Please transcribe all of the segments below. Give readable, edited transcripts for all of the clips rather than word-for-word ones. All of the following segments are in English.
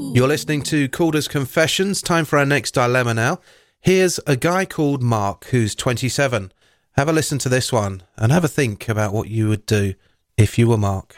You're listening to Calder's Confessions. Time for our next dilemma now. Here's a guy called Mark who's 27. Have a listen to this one and have a think about what you would do if you were Mark.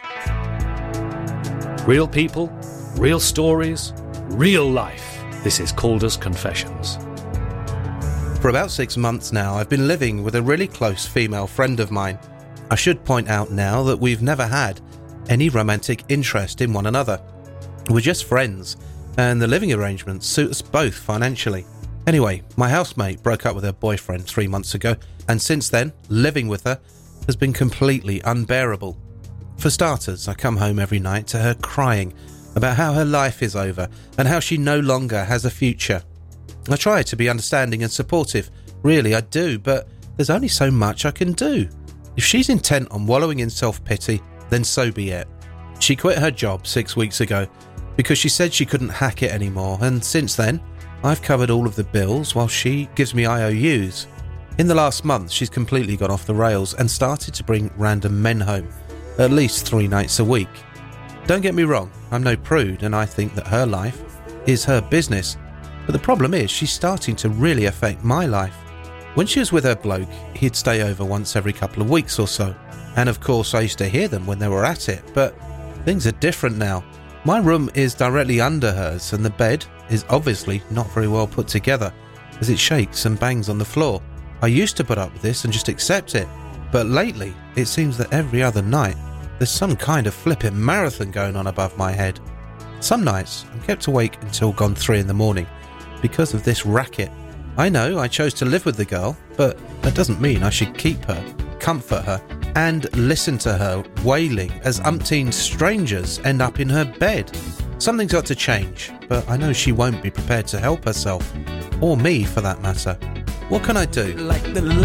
Real people, real stories, real life. This is Calder's Confessions. For about 6 months now, I've been living with a really close female friend of mine. I should point out now that we've never had any romantic interest in one another. We're just friends, and the living arrangements suit us both financially. Anyway, my housemate broke up with her boyfriend 3 months ago, and since then, living with her has been completely unbearable. For starters, I come home every night to her crying about how her life is over and how she no longer has a future. I try to be understanding and supportive, really I do, but there's only so much I can do. If she's intent on wallowing in self-pity, then so be it. She quit her job 6 weeks ago because she said she couldn't hack it anymore, and since then, I've covered all of the bills while she gives me IOUs. In the last month, she's completely gone off the rails and started to bring random men home, at least 3 nights a week. Don't get me wrong, I'm no prude and I think that her life is her business, but the problem is she's starting to really affect my life. When she was with her bloke, he'd stay over once every couple of weeks or so, and of course I used to hear them when they were at it, but things are different now. My room is directly under hers and the bed is obviously not very well put together as it shakes and bangs on the floor. I used to put up with this and just accept it, but lately it seems that every other night there's some kind of flipping marathon going on above my head. Some nights I'm kept awake until gone 3 in the morning because of this racket. I know I chose to live with the girl, but that doesn't mean I should keep her, comfort her, and listen to her wailing as umpteen strangers end up in her bed. Something's got to change, but I know she won't be prepared to help herself, or me for that matter. What can I do?